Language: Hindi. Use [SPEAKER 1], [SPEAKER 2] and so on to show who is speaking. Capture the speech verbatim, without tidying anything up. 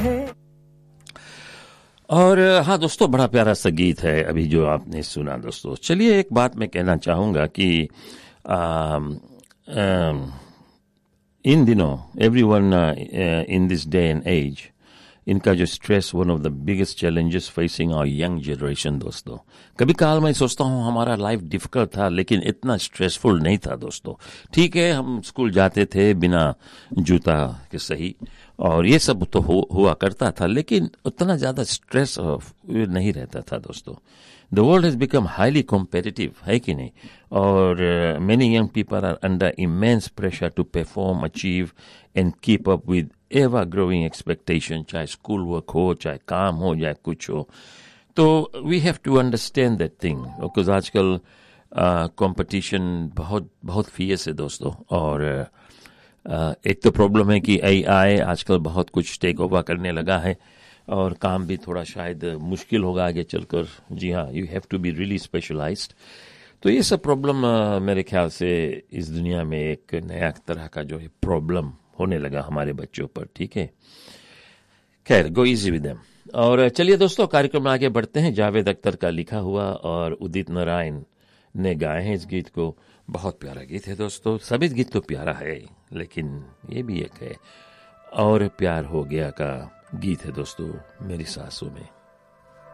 [SPEAKER 1] और हाँ दोस्तों, बड़ा प्यारा सा गीत है अभी जो आपने सुना दोस्तों। चलिए एक बात मैं कहना चाहूँगा कि आम, आम, इन दिनों everyone in this day and as, इनका जो stress one of the biggest challenges facing our young generation दोस्तों। कभी काल मैं सोचता हूँ हमारा लाइफ डिफिकल्ट था, लेकिन इतना स्ट्रेसफुल नहीं था दोस्तों। ठीक है, हम स्कूल जाते थे बिना जूता के सही, और ये सब तो हो, हुआ करता था, लेकिन उतना ज्यादा स्ट्रेस नहीं रहता था दोस्तों। The world has become highly competitive, है कि नहीं? और many young people are under immense pressure to perform, achieve and keep up with ever growing expectation, चाहे स्कूल वर्क हो, चाहे काम हो, चाहे कुछ हो। तो we have to understand that thing, because आजकल कंपटीशन uh, बहुत बहुत फियस है दोस्तों। और uh, एक तो प्रॉब्लम है कि ए आई आजकल बहुत कुछ टेक ओवर करने लगा है, और काम भी थोड़ा शायद मुश्किल होगा आगे चलकर। जी हाँ, you have to be really specialised. तो ये सब प्रॉब्लम uh, मेरे ख्याल से इस दुनिया में एक नया तरह का जो है प्रॉब्लम होने लगा हमारे बच्चों पर। ठीक है, खैर गो इजी विद देम। और चलिए दोस्तों, कार्यक्रम में आगे बढ़ते हैं। जावेद अख्तर का लिखा हुआ और उदित नारायण ने गाए हैं इस गीत को। बहुत प्यारा गीत है दोस्तों। सभी गीत तो प्यारा है, लेकिन ये भी एक है और प्यार हो गया का गीत है दोस्तों, मेरी सांसों में।